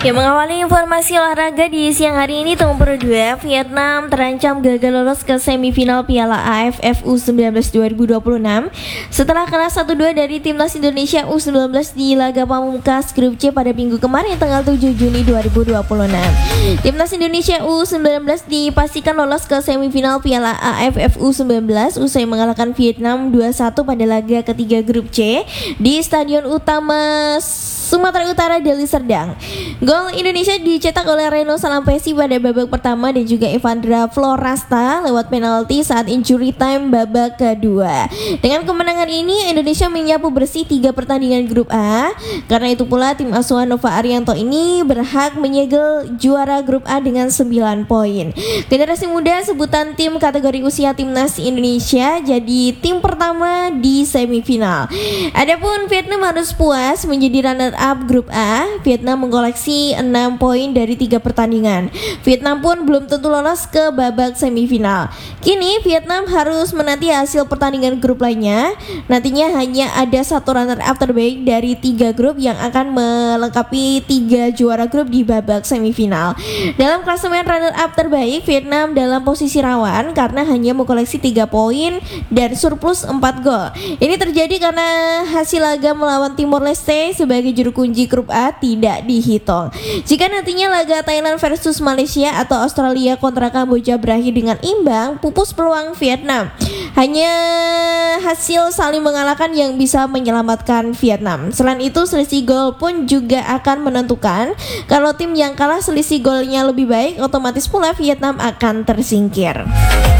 Ya, mengawali informasi olahraga di siang hari ini, nomor 2, Vietnam terancam gagal lolos ke semifinal Piala AFF U19 2026 setelah kalah 1-2 dari Timnas Indonesia U19 di laga pamungkas grup C pada minggu kemarin tanggal 7 Juni 2026. Timnas Indonesia U19 dipastikan lolos ke semifinal Piala AFF U19 usai mengalahkan Vietnam 2-1 pada laga ketiga grup C di Stadion Utama Sumatera Utara, Deli Serdang. Gol Indonesia dicetak oleh Reno Salampesi pada babak pertama dan juga Evandra Florasta lewat penalti saat injury time babak kedua. Dengan kemenangan ini, Indonesia menyapu bersih 3 pertandingan grup A. Karena itu pula tim asuhan Nova Arianto ini berhak menyegel juara grup A dengan 9 poin. Generasi muda sebutan tim kategori usia Timnas Indonesia jadi tim pertama di semifinal. Adapun Vietnam harus puas menjadi runner up grup A. Vietnam mengkoleksi 6 poin dari 3 pertandingan. Vietnam pun belum tentu lolos ke babak semifinal. Kini Vietnam harus menanti hasil pertandingan grup lainnya. Nantinya hanya ada satu runner up terbaik dari 3 grup yang akan melengkapi 3 juara grup di babak semifinal. Dalam klasemen runner up terbaik, Vietnam dalam posisi rawan karena hanya mengkoleksi 3 poin dan surplus 4 gol. Ini terjadi karena hasil laga melawan Timor Leste sebagai juru kunci grup A tidak dihitung. Jika nantinya laga Thailand versus Malaysia atau Australia kontra Kamboja berakhir dengan imbang, pupus peluang Vietnam. Hanya hasil saling mengalahkan yang bisa menyelamatkan Vietnam. Selain itu, selisih gol pun juga akan menentukan. Kalau tim yang kalah selisih golnya lebih baik, otomatis pula Vietnam akan tersingkir.